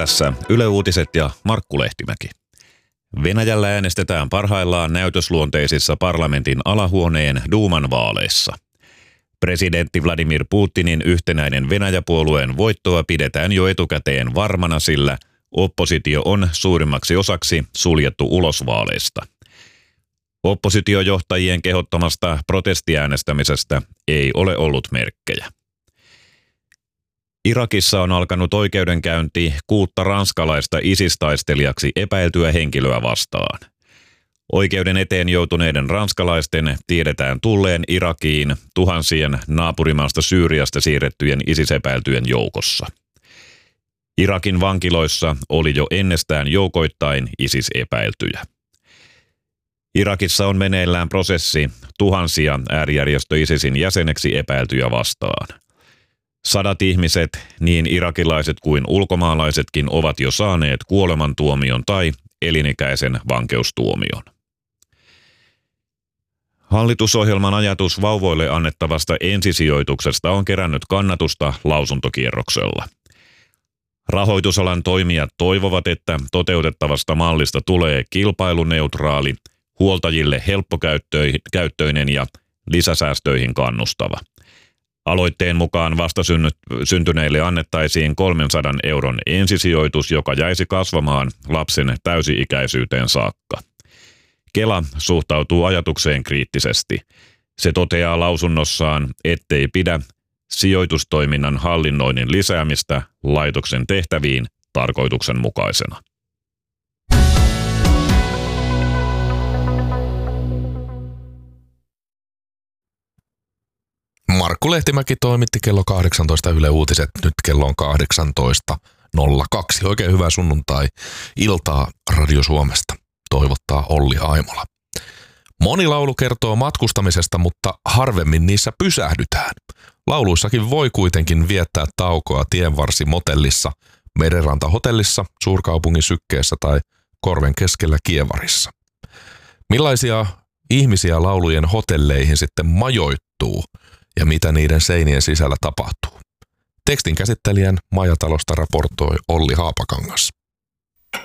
Tässä Yle Uutiset ja Markku Lehtimäki. Venäjällä äänestetään parhaillaan näytösluonteisissa parlamentin alahuoneen Duuman vaaleissa. Presidentti Vladimir Putinin yhtenäinen Venäjä-puolueen voittoa pidetään jo etukäteen varmana, sillä oppositio on suurimmaksi osaksi suljettu ulos vaaleista. Oppositiojohtajien kehottamasta protestiäänestämisestä ei ole ollut merkkejä. Irakissa on alkanut oikeudenkäynti 6 ranskalaista ISIS-taistelijaksi epäiltyä henkilöä vastaan. Oikeuden eteen joutuneiden ranskalaisten tiedetään tulleen Irakiin tuhansien naapurimaasta Syyriasta siirrettyjen ISIS-epäiltyjen joukossa. Irakin vankiloissa oli jo ennestään joukoittain ISIS-epäiltyjä. Irakissa on meneillään prosessi tuhansia äärijärjestö ISISin jäseneksi epäiltyjä vastaan. 100 ihmiset, niin irakilaiset kuin ulkomaalaisetkin, ovat jo saaneet kuolemantuomion tai elinikäisen vankeustuomion. Hallitusohjelman ajatus vauvoille annettavasta ensisijoituksesta on kerännyt kannatusta lausuntokierroksella. Rahoitusalan toimijat toivovat, että toteutettavasta mallista tulee kilpailuneutraali, huoltajille helppokäyttöinen ja lisäsäästöihin kannustava. Aloitteen mukaan vastasyntyneille annettaisiin 300 euron ensisijoitus, joka jäisi kasvamaan lapsen täysi-ikäisyyteen saakka. Kela suhtautuu ajatukseen kriittisesti. Se toteaa lausunnossaan, ettei pidä sijoitustoiminnan hallinnoinnin lisäämistä laitoksen tehtäviin tarkoituksenmukaisena. Markku Lehtimäki toimitti kello 18 Yle Uutiset. Nyt kello on 18.02. Oikein hyvää sunnuntai-iltaa Radio Suomesta. Toivottaa Olli Aimola. Moni laulu kertoo matkustamisesta, mutta harvemmin niissä pysähdytään. Lauluissakin voi kuitenkin viettää taukoa tienvarsimotellissa, merenrantahotellissa, suurkaupungin sykkeessä tai korven keskellä Kievarissa. Millaisia ihmisiä laulujen hotelleihin sitten majoittuu ja mitä niiden seinien sisällä tapahtuu? Tekstin käsittelijän Majatalosta raportoi Olli Haapakangas.